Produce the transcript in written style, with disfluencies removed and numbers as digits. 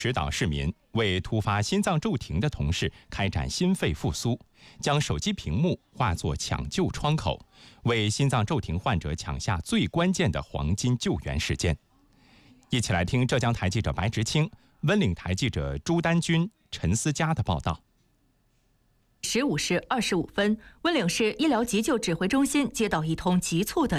指导市民为突发心脏骤停的同事开展心肺复苏，将手机屏幕化作抢救窗口，为心脏骤停患者抢下最关键的黄金救援时间。一起来听浙江台记者白直清、温岭台记者朱丹军、陈思佳的报道。 15时25分，温岭市医疗急救指挥中心接到一通急促的